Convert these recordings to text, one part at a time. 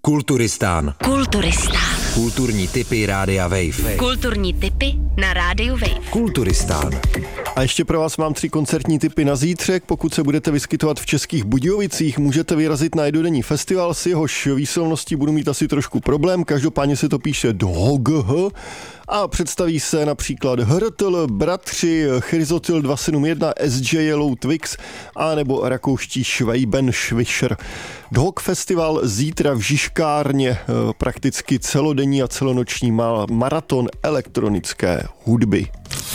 Kulturistán. Kulturistán. Kulturní tipy Rádia Wave. Kulturní tipy na Rádiu Wave. Kulturistán. A ještě pro vás mám 3 koncertní tipy na zítřek. Pokud se budete vyskytovat v Českých Budějovicích, můžete vyrazit na jednodenní festival, s jehož výslovností budu mít asi trošku problém. Každopádně se to píše DHOGH a představí se například Hrtl, Bratři, Chryzotyl 271, SJ Yellow Twix a nebo rakouští Schweibenschwischer. DHOGH festival zítra v Žižkárně, prakticky celodenní a celonoční maraton elektronické hudby.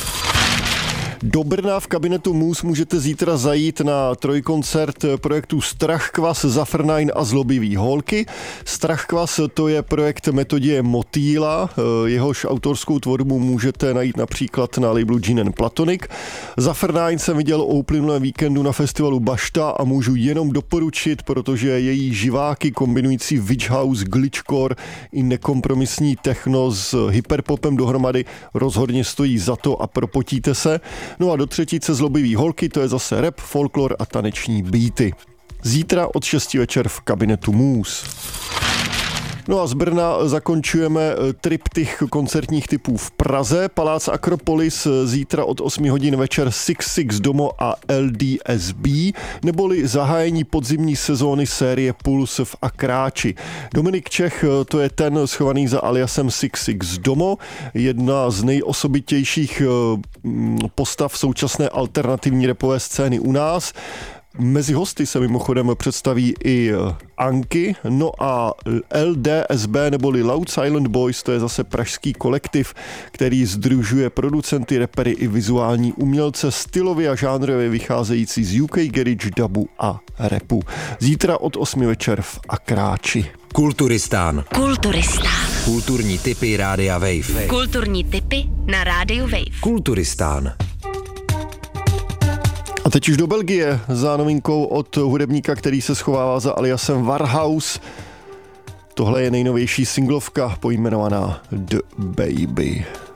Do Brna v kabinetu Můz můžete zítra zajít na trojkoncert projektu Strachkvas, Zafrnajn a Zlobivý holky. Strachkvas to je projekt Metodie Motýla, jehož autorskou tvorbu můžete najít například na labelu Gin & Platonic. Zafrnajn jsem viděl o uplynulém víkendu na festivalu Bašta a můžu jenom doporučit, protože její živáky kombinující Witch House, glitchcore i nekompromisní techno s hyperpopem dohromady rozhodně stojí za to a propotíte se. No a do třetice Zlobivý holky, to je zase rap, folklor a taneční beaty. Zítra od 6 večer v kabinetu Můz. No a z Brna zakončujeme triptych koncertních typů v Praze. Palác Akropolis zítra od 8 hodin večer Six Domo a LDSB, neboli zahájení podzimní sezóny série Puls v Akráči. Dominik Čech, to je ten schovaný za aliasem Six Domo, jedna z nejosobitějších postav současné alternativní rapové scény u nás. Mezi hosty se mimochodem představí i Anky, no a LDSB neboli Loud Silent Boys, to je zase pražský kolektiv, který sdružuje producenty, rapery i vizuální umělce, stylově a žánrově vycházející z UK garage, dubu a rapu. Zítra od 8 večer v Akráči. Kulturistán. Kulturistán. Kulturní tipy Rádia Wave. Kulturní tipy na Rádiu Wave. Kulturistán. A teď už do Belgie za novinkou od hudebníka, který se schovává za aliasem Warhouse. Tohle je nejnovější singlovka pojmenovaná The Baby.